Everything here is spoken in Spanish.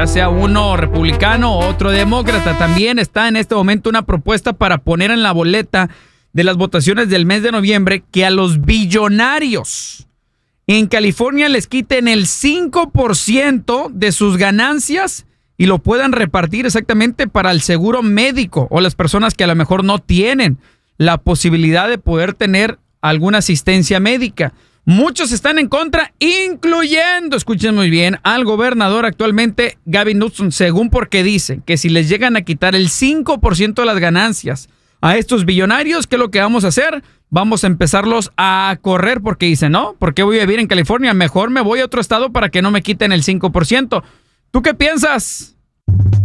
ya sea uno republicano o otro demócrata. También está en este momento una propuesta para poner en la boleta de las votaciones del mes de noviembre que a los billonarios en California les quiten el 5% de sus ganancias y lo puedan repartir exactamente para el seguro médico o las personas que a lo mejor no tienen la posibilidad de poder tener alguna asistencia médica. Muchos están en contra, incluyendo, escuchen muy bien, al gobernador actualmente, Gavin Newsom, según porque dice que si les llegan a quitar el 5% de las ganancias a estos billonarios, ¿qué es lo que vamos a hacer? Vamos a empezarlos a correr porque dicen, ¿no? ¿Por qué voy a vivir en California? Mejor me voy a otro estado para que no me quiten el 5%. ¿Tú qué piensas?